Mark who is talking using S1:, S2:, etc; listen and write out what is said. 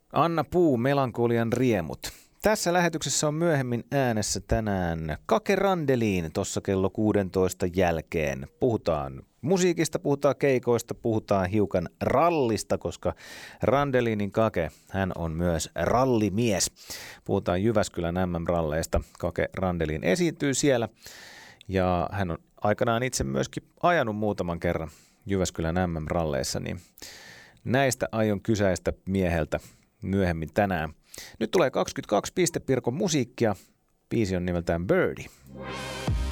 S1: Anna Puu, Melankolian riemut. Tässä lähetyksessä on myöhemmin äänessä tänään Kake Randelin tuossa kello 16 jälkeen. Puhutaan musiikista, puhutaan keikoista, puhutaan hiukan rallista, koska Randelinin Kake, hän on myös rallimies. Puhutaan Jyväskylän MM-ralleista. Kake Randelin esiintyy siellä ja hän on aikanaan itse myöskin ajanut muutaman kerran Jyväskylän MM-ralleissa, niin näistä aion kysäistä mieheltä myöhemmin tänään. Nyt tulee 22 pistepirkon musiikkia. Biisi on nimeltään Birdie.